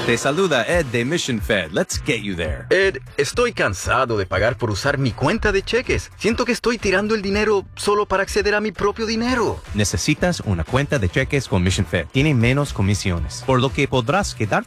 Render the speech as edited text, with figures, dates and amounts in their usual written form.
Te saluda Ed de Mission Fed. Let's get you there. Ed, estoy cansado de pagar por usar mi cuenta de cheques. Siento que estoy tirando el dinero solo para acceder a mi propio dinero. Necesitas una cuenta de cheques con Mission Fed. Tiene menos comisiones, por lo que podrás quedarte